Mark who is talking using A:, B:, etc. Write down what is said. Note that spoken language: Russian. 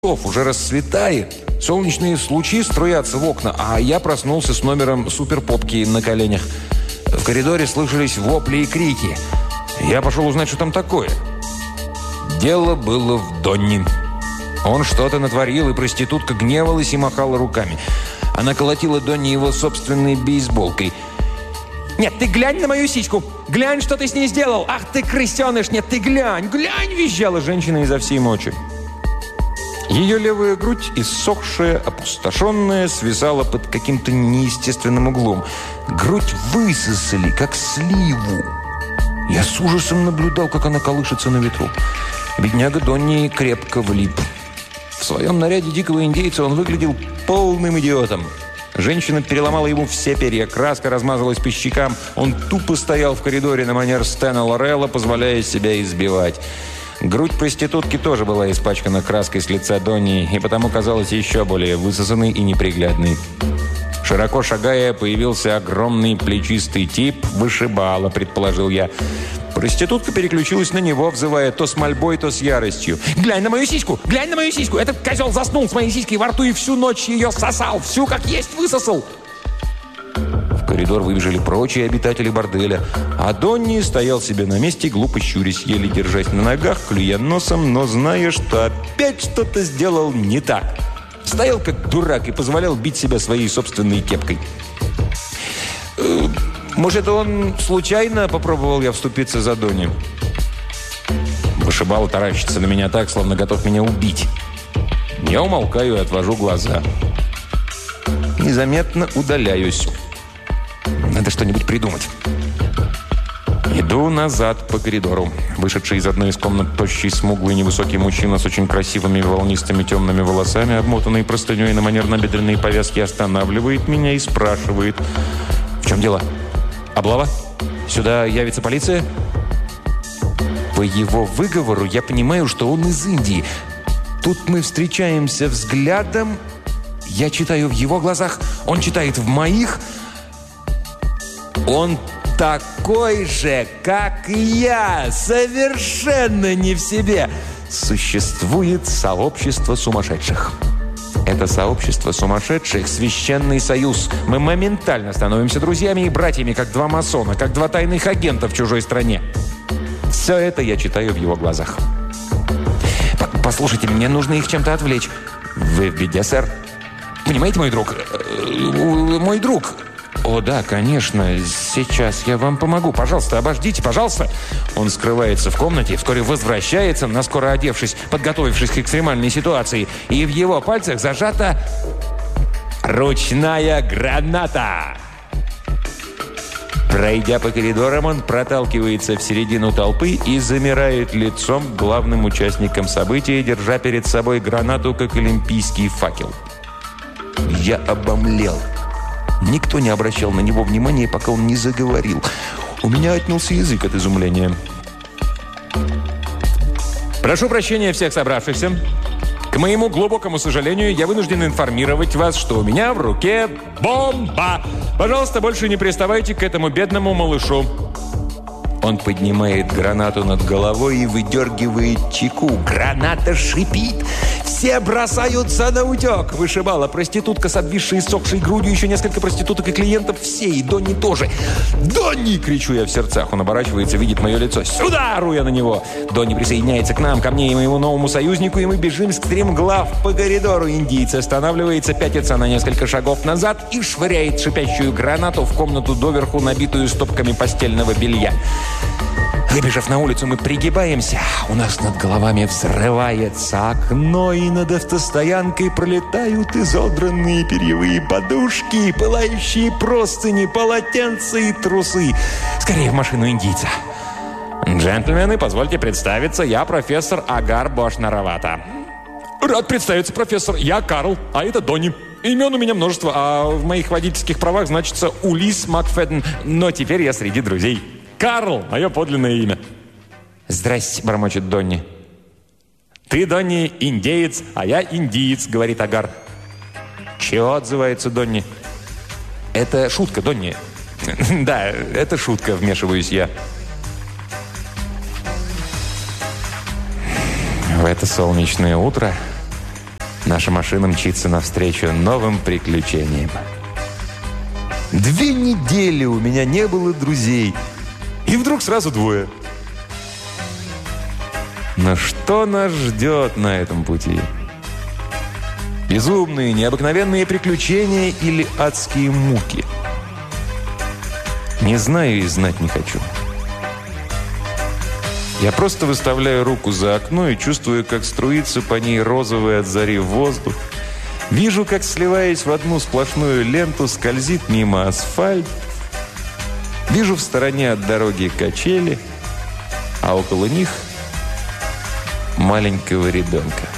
A: Уже расцветает. Солнечные лучи струятся в окна, а я проснулся с номером суперпопки на коленях. В коридоре слышались вопли и крики. Я пошел узнать, что там такое. Дело было в Донни. Он что-то натворил, и проститутка гневалась и махала руками. Она колотила Донни его собственной бейсболкой. «Нет, ты глянь на мою сиську! Глянь, что ты с ней сделал! Ах ты, крысеныш! Нет, ты глянь! Глянь!» – визжала женщина изо всей мочи. Ее левая грудь, иссохшая, опустошенная, свисала под каким-то неестественным углом. Грудь высосали, как сливу. Я с ужасом наблюдал, как она колышется на ветру. Бедняга Донни крепко влип. В своем наряде дикого индейца он выглядел полным идиотом. Женщина переломала ему все перья, краска размазалась по щекам. Он тупо стоял в коридоре на манер Стэна Лорелла, позволяя себя избивать. Грудь проститутки тоже была испачкана краской с лица Донни, и потому казалась еще более высосанной и неприглядной. Широко шагая, появился огромный плечистый тип, вышибала, предположил я. Проститутка переключилась на него, взывая то с мольбой, то с яростью. «Глянь на мою сиську! Глянь на мою сиську! Этот козел заснул с моей сиськой во рту и всю ночь ее сосал! Всю как есть высосал!» В коридор выбежали прочие обитатели борделя, а Донни стоял себе на месте, глупо щурясь, еле держась на ногах, клюя носом, но зная, что опять что-то сделал не так. Стоял как дурак и позволял бить себя своей собственной кепкой. «Может, он случайно?» – попробовал я вступиться за Донни. Вышибала таращится на меня так, словно готов меня убить. Я умолкаю и отвожу глаза. Незаметно удаляюсь. Надо что-нибудь придумать. Иду назад по коридору. Вышедший из одной из комнат тощий, смуглый, невысокий мужчина с очень красивыми волнистыми темными волосами, обмотанный простыней на манер набедренной повязки, останавливает меня и спрашивает: «В чем дело? Облава? Сюда явится полиция?» По его выговору я понимаю, что он из Индии. Тут мы встречаемся взглядом. Я читаю в его глазах, он читает в моих. Он такой же, как и я, совершенно не в себе. Существует сообщество сумасшедших. Это сообщество сумасшедших – священный союз. Мы моментально становимся друзьями и братьями, как два масона, как два тайных агента в чужой стране. Все это я читаю в его глазах. «Послушайте, мне нужно их чем-то отвлечь». «Вы в беде, сэр?» «Понимаете, мой друг?» «Мой друг». «О, да, конечно. Сейчас я вам помогу. Пожалуйста, обождите, пожалуйста». Он скрывается в комнате, вскоре возвращается, наскоро одевшись, подготовившись к экстремальной ситуации. И в его пальцах зажата ручная граната. Пройдя по коридорам, он проталкивается в середину толпы и замирает лицом к главным участникам события, держа перед собой гранату, как олимпийский факел. Я обомлел. Никто не обращал на него внимания, пока он не заговорил. У меня отнялся язык от изумления. «Прошу прощения всех собравшихся. К моему глубокому сожалению, я вынужден информировать вас, что у меня в руке бомба. Пожалуйста, больше не приставайте к этому бедному малышу». Он поднимает гранату над головой и выдергивает чеку. Граната шипит. Все бросаются на утек. Вышибала проститутка с обвисшей и сохшей грудью, еще несколько проституток и клиентов. Все, и Донни тоже. «Донни!» – кричу я в сердцах. Он оборачивается, видит мое лицо. «Сюда!» – ору я на него. Донни присоединяется к нам, ко мне и моему новому союзнику, и мы бежим стремглав по коридору. Индиец останавливается, пятится на несколько шагов назад и швыряет шипящую гранату в комнату доверху, набитую стопками постельного белья. Выбежав на улицу, мы пригибаемся. У нас над головами взрывается окно, и над автостоянкой пролетают изодранные перьевые подушки, пылающие простыни, полотенца и трусы. Скорее в машину индийца. «Джентльмены, позвольте представиться, я профессор Агар Бошнаравата». «Рад представиться, профессор. Я Карл, а это Донни. Имен у меня множество, а в моих водительских правах значится Улис Макфеден, но теперь я среди друзей. Карл – мое подлинное имя». «Здрасте», – бормочет Донни. «Ты, Донни, индеец, а я индиец», – говорит Агар. «Чего?» – отзывается Донни. «Это шутка, Донни». «Да, это шутка», – вмешиваюсь я. В это солнечное утро Наша машина мчится навстречу новым приключениям. 2 недели у меня не было друзей. И вдруг сразу 2. Но что нас ждет на этом пути? Безумные, необыкновенные приключения или адские муки? Не знаю и знать не хочу. Я просто выставляю руку за окно и чувствую, как струится по ней розовый от зари воздух. Вижу, как, сливаясь в одну сплошную ленту, скользит мимо асфальт. Вижу в стороне от дороги качели, а около них маленького ребенка.